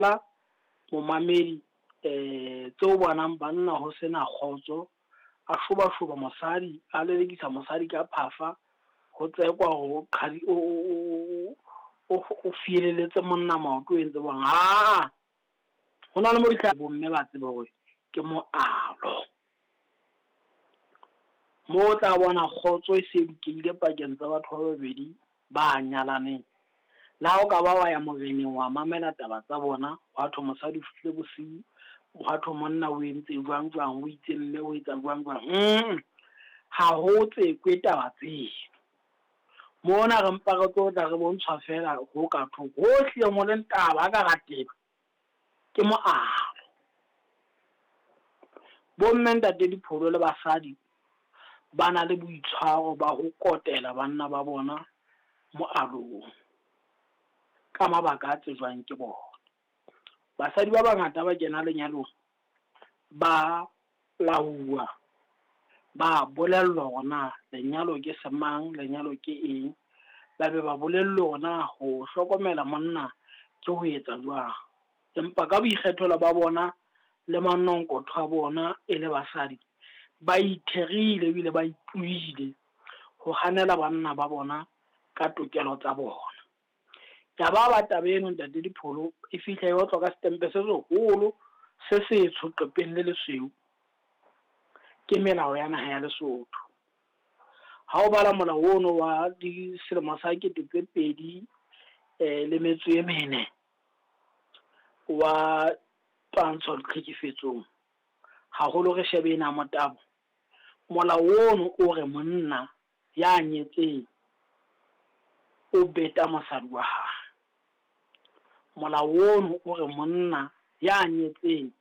la momamedi tseo bonang banna ho sena kgotso a shoba mosadi a lelekisa mosadi ka phafa ho tsekwa ho qhadi o fieleletse monna maoto e ntse bang hona le mo ditla bomme ba tsebe hore ke moalo mo tla bona kgotso e se dikile pakeng tsa batho ba babedi ba nyalaneng la o ka ba wa ya moreneng wa mamela taba tsa bona wa tho mosadi o fihle bosiu wa tho monna o entse jwang o itse mme o etsa jwang ha ho tsekwe taba tse mona re mpa re tlo tla re bontshwa fela ho ka thoko hohle mo le taba ka rateba ke moalo bomme ntate dipholo le basadi ba na le boitshwaro ba ho kotela banna ba bona moalong ka mabaka a tsejwang ke bona. Basadi ba bangata ba kena lenyalong ba laua ba bolellwa hona lenyalo ke semang lenyalo ke eng ba be ba bolellwa hona ho hlokomela monna ke ho etsa jwang empa ka boikgethola ba bona le manonko a bona e le basadi ba itherile ebile ba ipuile ho hanela banna ba bona ka tokelo tsa bona. Ya ba tabeng ntate dipholo e fihla e otlwa ka stempe se seholo se setsho qepeng le lesweu ke melao ya naha ya Lesotho. Ha o bala molao ono wa di selemo sa 2024 wa twantsho le tlhekefetsong haholo re shebe ena motabo molao ono o re monna ya nyetseng o beta mosadi wa hae. Molao ono o re monna ya nyetseng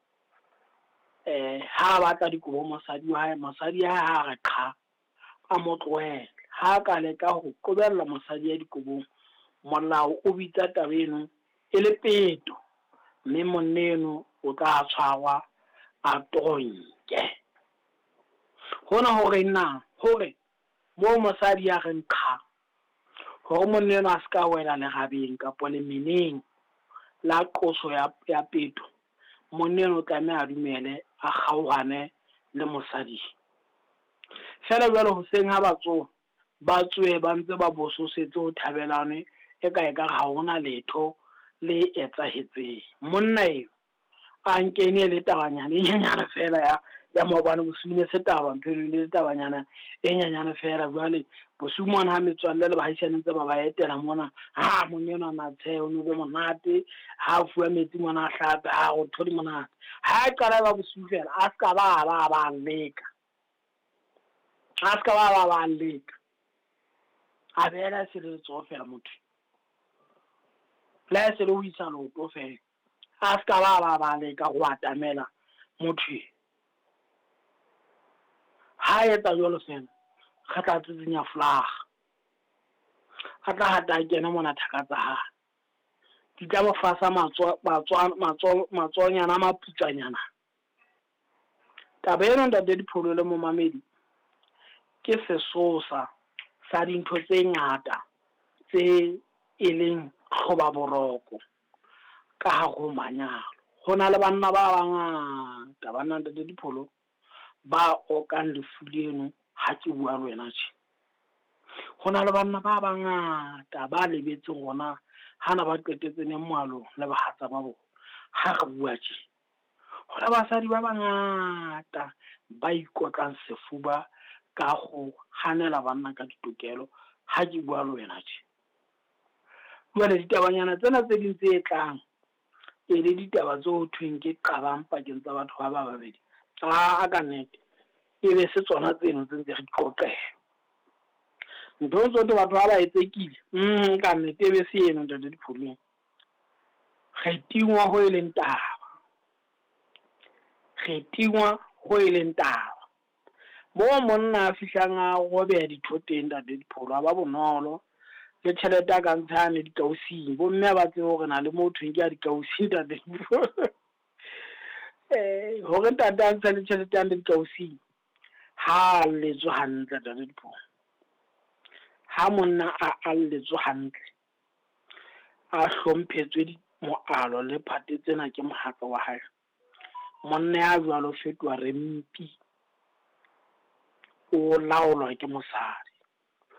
ha batla dikobo mosadi wa hae ha re qha a mo tlohele ha ka leka ho qobella mosadi ya dikobong molao o bitsa taba eno e le peto mme monneno o tla tshwarwa a tonke hona hore mo mosadi ya re nqa hore monneno a ska wela lerabeng kapo le meneng la qoso ya peto monneno tlameha a dumele a kgaohane le mosadi fela jwale hoseng ha ba tswe ba ntse ba bososetse ho thabelane e ka ha hona letho le etsahetseng monna eo a nkene le tabanyana e nyanyana fela ya mobane bosumile se taba mpelo le tabanyana e nyanyana fela jwale bosumana ha metswalle le bahaisane ntse ba etela mona monyeno a matsheo no be monate ha fuwa metsi mona a hlape go thodi monate ha e qala ba bosiu fela a ska ba leka a beela se le tso fela motho la se le ho isa loto fela a ska ba leka go atamela motho ha etsa jolo fela ga tla tsinya flaga a tla hata kena mona thakatsa ha di tla mo fasa matsonyana maputsanyana taba eno ntate dipholo le momamedi ke sesosa sa dintho tse ngata tse e leng tlhoba boroko ka ha go manyalo hona le banna ba bangata ba nna ntate dipholo ba okang lefu leno ha ke bua le wena tje hona le banna ba bangata ba lebetseng gona hana ba qetetse ne moalo le bahatsa ba bona ha re bua tje hona basadi ba bangata ba ikotlang sefuba ka go hanela banna ka ditokelo ha ke bua le wena tje jwale ditabanyana tsena tse ding tse tlang e le ditaba tse ho thweng ke qabang pakeng tsa batho ba babedi a ka nnete e be se tsona tseno tse ntse re di qoqela ntho tsohle batho ba ba etsekile ka nnete e be se eno ntate dipholong kgetingwa ho e leng taba mo monna a fihlang a robeha ditho teng ntate dipholo a ba bonolo le tjhelete a ka ntshane dikausing bomme ba tsebe hore na le motho ke a dikausing ntate hore ntate a ntsha le tjhelete ya dikausing ha letswe hantle ntate dipholo ha monna a letswe hantle a hlomphetswe moalo le phate tsena ke mohaka wa hae. Monna ya jwalo fetoha rempi, o laolwa ke mosadi.